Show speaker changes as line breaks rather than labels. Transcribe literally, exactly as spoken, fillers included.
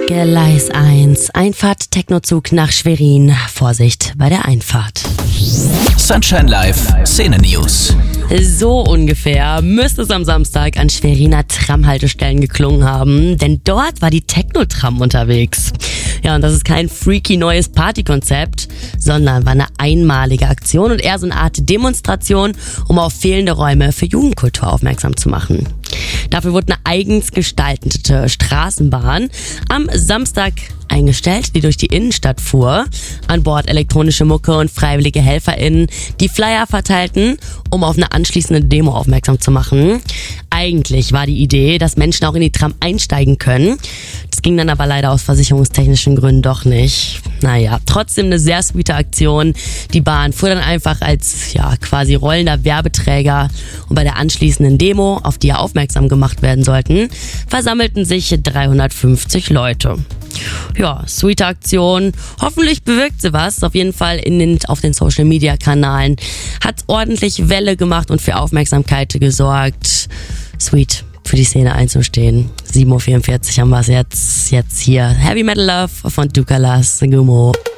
Gleis eins. Einfahrt Technozug nach Schwerin. Vorsicht bei der Einfahrt.
Sunshine Live Szene News.
So ungefähr müsste es am Samstag an Schweriner Tramhaltestellen geklungen haben, denn dort war die Techno-Tram unterwegs. Ja, und das ist kein freaky neues Partykonzept, sondern war eine einmalige Aktion und eher so eine Art Demonstration, um auf fehlende Räume für Jugendkultur aufmerksam zu machen. Dafür wurde eine eigens gestaltete Straßenbahn am Samstag eingestellt, die durch die Innenstadt fuhr. An Bord elektronische Mucke und freiwillige HelferInnen, die Flyer verteilten, um auf eine anschließende Demo aufmerksam zu machen. Eigentlich war die Idee, dass Menschen auch in die Tram einsteigen können. Das ging dann aber leider aus versicherungstechnischen Gründen doch nicht. Naja, trotzdem eine sehr sweete Aktion. Die Bahn fuhr dann einfach als ja quasi rollender Werbeträger und bei der anschließenden Demo, auf die ja aufmerksam gemacht werden sollten, versammelten sich dreihundertfünfzig Leute. Ja, sweete Aktion. Hoffentlich bewirkt sie was. Auf jeden Fall in den, auf den Social-Media-Kanalen. Hat ordentlich Welle gemacht und für Aufmerksamkeit gesorgt. Sweet, für die Szene einzustehen. sieben Uhr vierundvierzig haben wir es jetzt, jetzt hier. Heavy Metal Love von Dukalas Gumo.